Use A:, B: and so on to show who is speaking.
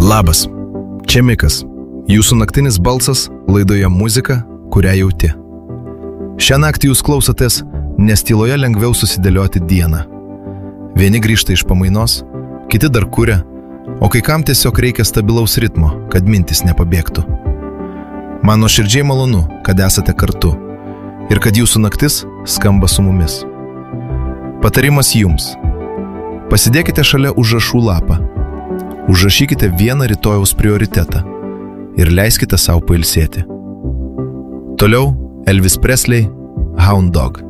A: Labas, čia Mikas, jūsų naktinis balsas laidoje muzika, kurią jauti. Šią naktį jūs klausotės, nes tyloje lengviau susidėlioti dieną. Vieni grįžta iš pamainos, kiti dar kuria, o kai kam tiesiog reikia stabilaus ritmo, kad mintis nepabėgtų. Man nuoširdžiai malonu, kad esate kartu ir kad jūsų naktis skamba su mumis. Patarimas jums. Pasidėkite šalia užrašų lapą. Užrašykite vieną rytojaus prioritetą ir leiskite sau pailsėti. Toliau Elvis Presley, Hound Dog.